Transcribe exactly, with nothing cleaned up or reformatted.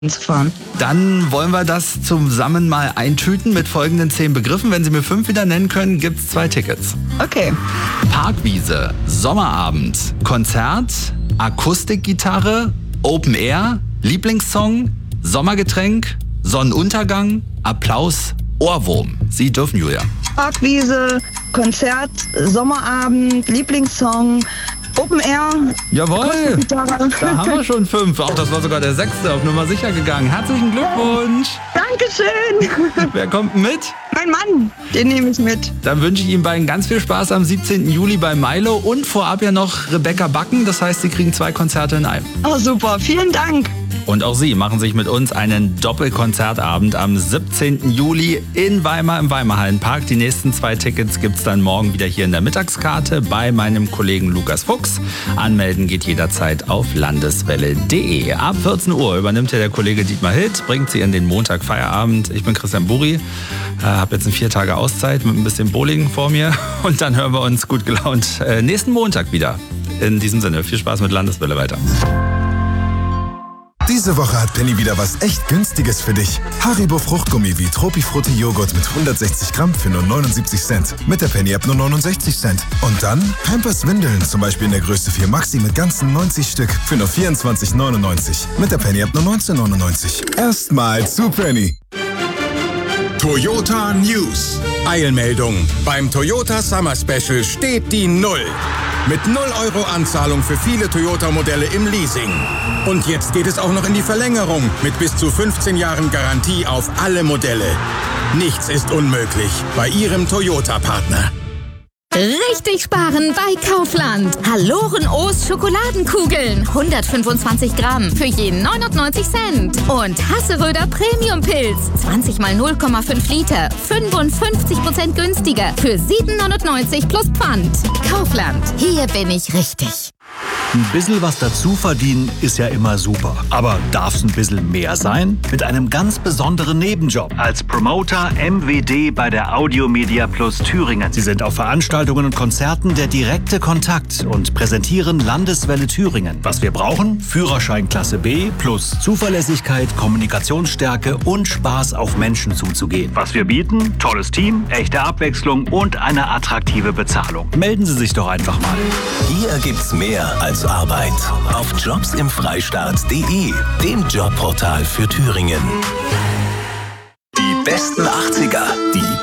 zu fahren. Dann wollen wir das zusammen mal eintüten mit folgenden zehn Begriffen. Wenn Sie mir fünf wieder nennen können, gibt es zwei Tickets. Okay. Parkwiese, Sommerabend, Konzert, Akustikgitarre, Open Air, Lieblingssong, Sommergetränk, Sonnenuntergang, Applaus, Ohrwurm. Sie dürfen, Julia. Parkwiese, Konzert, Sommerabend, Lieblingssong, Open Air. Jawohl, Akustikgitarre. da haben wir schon fünf. Auch das war sogar der sechste, auf Nummer sicher gegangen. Herzlichen Glückwunsch. Dankeschön. Wer kommt mit? Mein Mann, den nehme ich mit. Dann wünsche ich Ihnen beiden ganz viel Spaß am siebzehnten Juli bei Milo und vorab ja noch Rebecca Backen. Das heißt, Sie kriegen zwei Konzerte in einem. Oh, super. Vielen Dank. Und auch Sie machen sich mit uns einen Doppelkonzertabend am siebzehnten Juli in Weimar im Weimarhallenpark. Die nächsten zwei Tickets gibt es dann morgen wieder hier in der Mittagskarte bei meinem Kollegen Lukas Fuchs. Anmelden geht jederzeit auf landeswelle punkt de. Ab vierzehn Uhr übernimmt ja der Kollege Dietmar Hild, bringt Sie in den Montag Feierabend. Ich bin Christian Buri, äh, habe jetzt eine vier Tage Auszeit mit ein bisschen Bowling vor mir. Und dann hören wir uns gut gelaunt äh, nächsten Montag wieder. In diesem Sinne, viel Spaß mit Landeswelle weiter. Diese Woche hat Penny wieder was echt Günstiges für dich. Haribo Fruchtgummi wie Tropifrutti Joghurt mit hundertsechzig Gramm für nur neunundsiebzig Cent. Mit der Penny-App nur neunundsechzig Cent. Und dann Pampers Windeln, zum Beispiel in der Größe vier Maxi mit ganzen neunzig Stück für nur vierundzwanzig neunundneunzig. Mit der Penny-App nur neunzehn neunundneunzig. Erstmal zu Penny. Toyota News. Eilmeldung. Beim Toyota Summer Special steht die Null. Mit null Euro Anzahlung für viele Toyota-Modelle im Leasing. Und jetzt geht es auch noch in die Verlängerung mit bis zu fünfzehn Jahren Garantie auf alle Modelle. Nichts ist unmöglich bei Ihrem Toyota-Partner. Richtig sparen bei Kaufland. Haloren O's Schokoladenkugeln. hundertfünfundzwanzig Gramm für je neunundneunzig Cent. Und Hasseröder Premium Pilz. zwanzig mal null Komma fünf Liter. fünfundfünfzig Prozent günstiger für sieben neunundneunzig plus Pfand. Kaufland. Hier bin ich richtig. Ein bisschen was dazu verdienen ist ja immer super. Aber darf es ein bisschen mehr sein? Mit einem ganz besonderen Nebenjob. Als Promoter M W D bei der Audio Media Plus Thüringen. Sie sind auf Veranstaltungen und Konzerten der direkte Kontakt und präsentieren Landeswelle Thüringen. Was wir brauchen? Führerschein Klasse B plus Zuverlässigkeit, Kommunikationsstärke und Spaß auf Menschen zuzugehen. Was wir bieten? Tolles Team, echte Abwechslung und eine attraktive Bezahlung. Melden Sie sich doch einfach mal. Hier gibt's mehr als Arbeit auf jobs im freistaat punkt de, dem Jobportal für Thüringen. Die besten achtziger, die